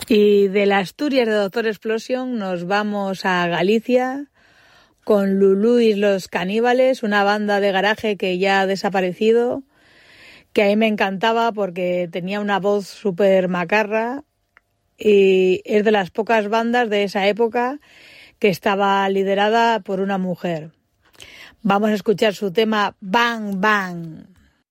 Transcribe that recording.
Y de la Asturias de Doctor Explosion nos vamos a Galicia con Lulú y los Caníbales, una banda de garaje que ya ha desaparecido, que a mí me encantaba porque tenía una voz súper macarra y es de las pocas bandas de esa época que estaba liderada por una mujer. Vamos a escuchar su tema Bang Bang.